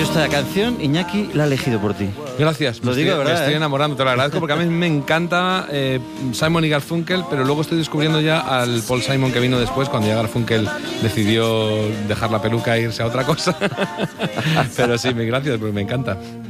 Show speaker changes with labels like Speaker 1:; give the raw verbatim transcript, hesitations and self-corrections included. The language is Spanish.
Speaker 1: esta canción, Iñaki, la ha elegido por ti.
Speaker 2: Gracias,
Speaker 1: lo
Speaker 2: me
Speaker 1: digo,
Speaker 2: estoy,
Speaker 1: ¿verdad?
Speaker 2: me estoy
Speaker 1: ¿eh?
Speaker 2: enamorando, te lo agradezco, porque a mí me encanta eh, Simon y Garfunkel, pero luego estoy descubriendo ya al Paul Simon que vino después, cuando ya Garfunkel decidió dejar la peluca e irse a otra cosa. Pero sí, gracias, porque me encanta.